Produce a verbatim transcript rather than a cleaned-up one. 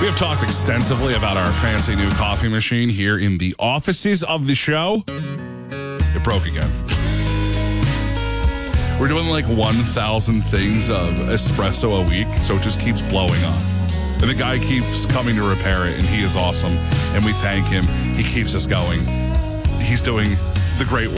We have talked extensively about our fancy new coffee machine here in the offices of the show. It broke again. We're doing like one thousand things of espresso a week, so it just keeps blowing up. And the guy keeps coming to repair it, and he is awesome. And we thank him. He keeps us going. He's doing the great work.